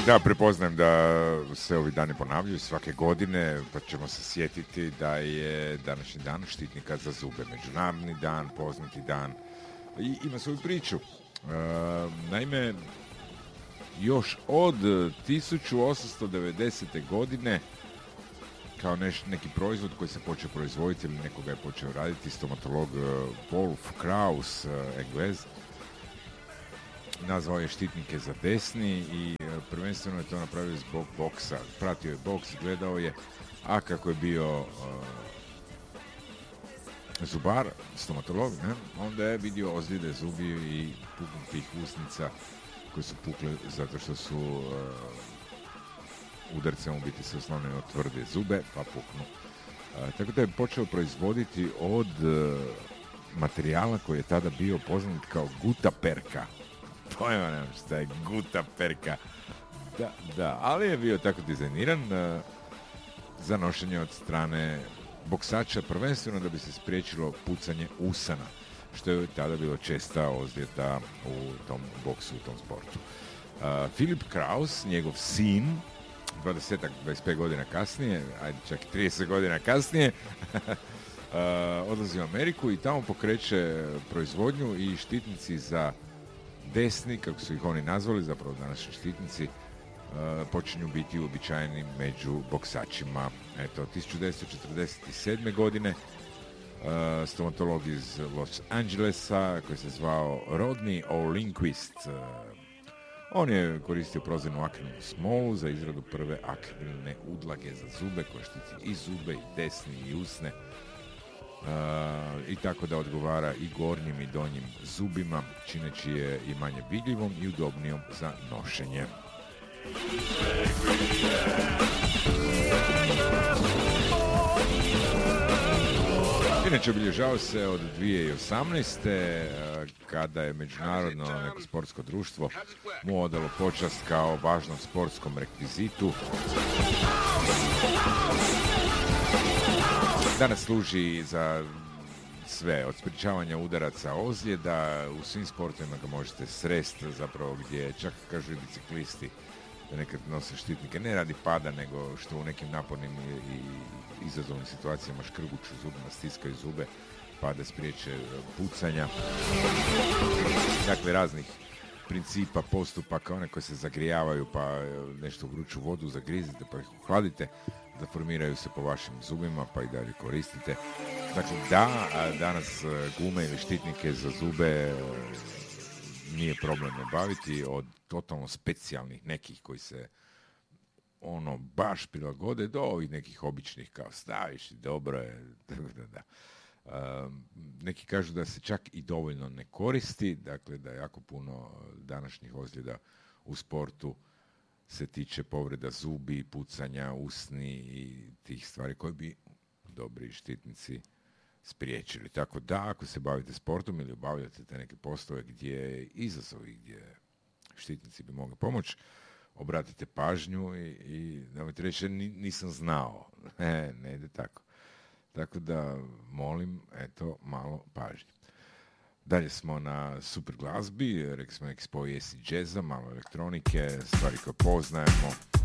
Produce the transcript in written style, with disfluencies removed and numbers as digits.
Da, prepoznajem da se ovi dani ponavljaju svake godine, pa ćemo se sjetiti da je današnji dan štitnika za zube, međunarodni dan, poznati dan, i ima svoju priču. Naime, još od 1890. godine kao neki proizvod koji se počeo proizvoditi ili nekoga je počeo raditi, stomatolog Wolf Kraus, Englez, nazvao je štitnike za desni i prvenstveno je to napravio zbog boksa. Pratio je boks, gledao je, a kako je bio zubar, stomatolog, onda je vidio ozljede zubi i puknutih usnica koje su pukle zato što su udarcem u biti se oslonili od tvrde zube, pa puknu. Tako da je počeo proizvoditi od materijala koji je tada bio poznat kao gutaperka. Pojma nemam šta je gutaperka. Da, ali je bio tako dizajniran za nošenje od strane boksača, prvenstveno da bi se spriječilo pucanje usana, što je tada bilo česta ozljeda u tom boksu, u tom sportu. Philip Kraus, njegov sin, 25 godina kasnije, ajde čak 30 godina kasnije, odlazi u Ameriku i tamo pokreće proizvodnju i štitnici za desni, kako su ih oni nazvali, zapravo današnji štitnici, počinju biti uobičajeni među boksačima. Eto, 1947. godine stomatolog iz Los Angelesa koji se zvao Rodney O'Lindquist, on je koristio prozirnu akrilnu smolu za izradu prve akrilne udlage za zube koje štiti i zube, i desni, i usne, i tako da odgovara i gornjim i donjim zubima, čineći je i manje vidljivom i udobnijom za nošenje. Inače, obilježava se od 2018. kada je međunarodno neko sportsko društvo mu odalo počast kao važnom sportskom rekvizitu. Danas služi za sve, od sprječavanja udaraca, ozljeda, u svim sportovima ga možete sresti, zapravo gdje čak kažu i biciklisti da nekad nose štitnike, ne radi pada, nego što u nekim napornim i izazovnim situacijama škrguču zubima, stiskaju zube, pa da spriječe pucanja. Dakle, raznih principa, postupaka, one koje se zagrijavaju, pa nešto u vruću vodu zagrizite, pa ih uhladite, da formiraju se po vašim zubima, pa i dalje koristite. Dakle, danas gume ili štitnike za zube nije problem nabaviti, od totalno specijalnih nekih koji se baš prilagode do ovih nekih običnih kao staviš i dobro je. Da. Neki kažu da se čak i dovoljno ne koristi, dakle da jako puno današnjih ozljeda u sportu se tiče povreda zubi, pucanja, usni i tih stvari koje bi dobri štitnici spriječili. Tako da, ako se bavite sportom ili obavljate te neke poslove gdje izazovi, gdje štitnici bi mogli pomoći, obratite pažnju i nemojte reći nisam znao. Ne ide tako. Tako da, molim, eto, malo pažnje. Dalje smo na super glazbi, rekli smo neki spoj acid jazza, malo elektronike, stvari koje poznajemo.